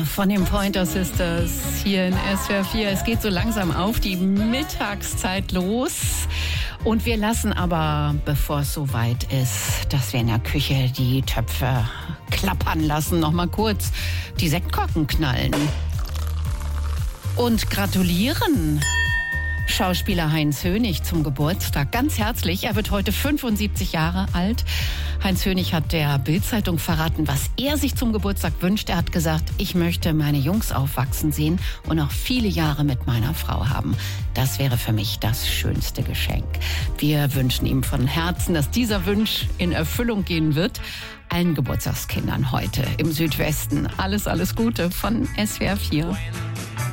von den Pointer Sisters hier in SWR 4. Es geht so langsam auf die Mittagszeit los. Und wir lassen aber, bevor es soweit ist, dass wir in der Küche die Töpfe klappern lassen, noch mal kurz die Sektkorken knallen. Und gratulieren Schauspieler Heinz Hönig zum Geburtstag. Ganz herzlich. Er wird heute 75 Jahre alt. Heinz Hönig hat der Bild-Zeitung verraten, was er sich zum Geburtstag wünscht. Er hat gesagt, ich möchte meine Jungs aufwachsen sehen und noch viele Jahre mit meiner Frau haben. Das wäre für mich das schönste Geschenk. Wir wünschen ihm von Herzen, dass dieser Wunsch in Erfüllung gehen wird. Allen Geburtstagskindern heute im Südwesten alles Gute von SWR 4.